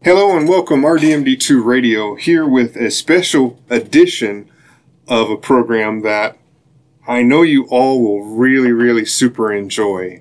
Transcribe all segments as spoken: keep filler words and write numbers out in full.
Hello and welcome, R D M D two Radio, here with a special edition of a program that I know you all will really, really super enjoy.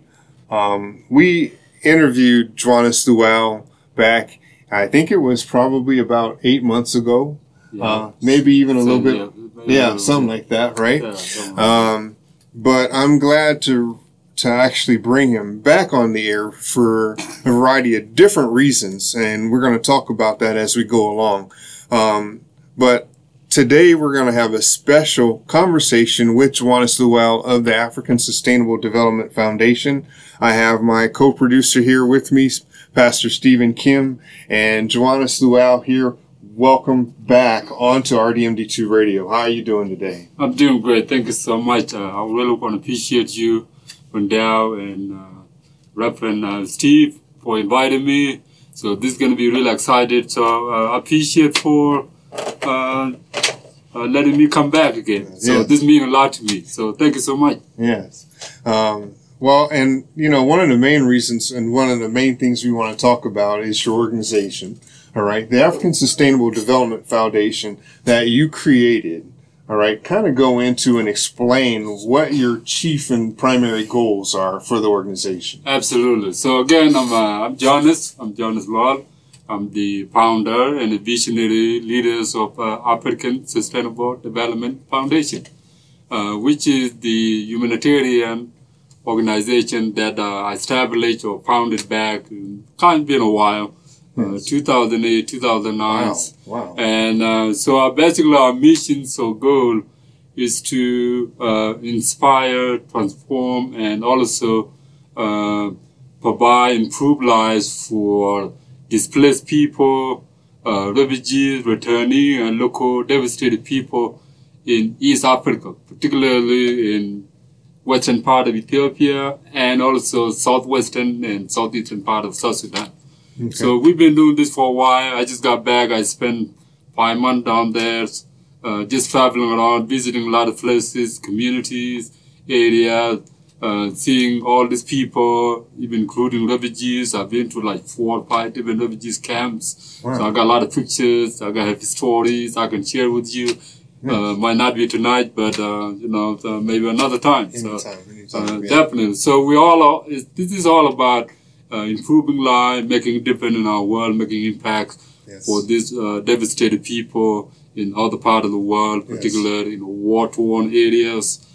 Um, we interviewed Johannes Luau back, I think it was probably about eight months ago, yeah. uh, maybe even a little bit, yeah, yeah something like that, right? Yeah, um, but I'm glad to to actually bring him back on the air for a variety of different reasons, and we're going to talk about that as we go along. Um, but today we're going to have a special conversation with Johannes Luau of the African Sustainable Development Foundation. I have my co-producer here with me, Pastor Stephen Kim, and Johannes Luau here. Welcome back onto R D M D two Radio. How are you doing today? I'm doing great. Thank you so much. Uh, I really want to appreciate you, Wendell and uh, Reverend uh, Steve, for inviting me. So this is going to be really excited. So uh, I appreciate for uh, uh, letting me come back again. So yes. This means a lot to me. So thank you so much. Yes. Um, well, and you know, one of the main reasons and one of the main things we want to talk about is your organization. All right, the African Sustainable Development Foundation that you created. All right, kind of go into and explain what your chief and primary goals are for the organization. Absolutely. So again, I'm uh, I'm Johannes. I'm Johannes Luau. I'm the founder and the visionary leaders of uh, African Sustainable Development Foundation, uh, which is the humanitarian organization that uh, I established or founded back. Kind of been a while. Uh, two thousand eight, two thousand nine. Wow. Wow. And uh, so our, basically our mission, so goal is to uh, inspire, transform, and also uh, provide improved lives for displaced people, uh, refugees, returning, and local devastated people in East Africa, particularly in western part of Ethiopia and also southwestern and southeastern part of South Sudan. Okay. So we've been doing this for a while. I just got back. I spent five months down there, uh, just traveling around, visiting a lot of places, communities, areas, uh, seeing all these people, even including refugees. I've been to like four or five different refugees camps. Wow. So I got a lot of pictures. I got happy stories I can share with you. Yes. Uh, might not be tonight, but, uh, you know, uh, maybe another time. Anytime, so, anytime, uh, yeah. Definitely. So we all are, this is all about Uh, improving life, making a difference in our world, making impact yes. for these uh, devastated people in other parts of the world, particularly yes. in war-torn areas,